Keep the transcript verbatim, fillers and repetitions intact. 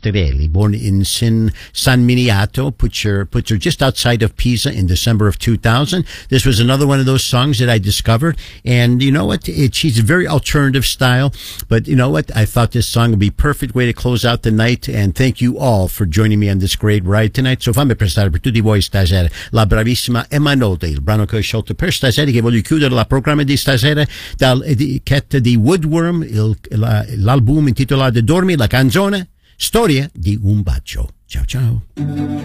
Rastrelli, born in Sin, San Miniato, puts her, puts her just outside of Pisa in December of two thousand. This was another one of those songs that I discovered. And you know what? It, she's a very alternative style. But you know what? I thought this song would be a perfect way to close out the night. And thank you all for joining me on this great ride tonight. So fammi prestare per tutti voi stasera la bravissima Emma Nolte, il brano che ho scelto per stasera, che voglio chiudere la programma di stasera dal etichetta di Woodworm, il, la, l'album intitolato Dormi, la canzone Storia di un bacio. Ciao ciao.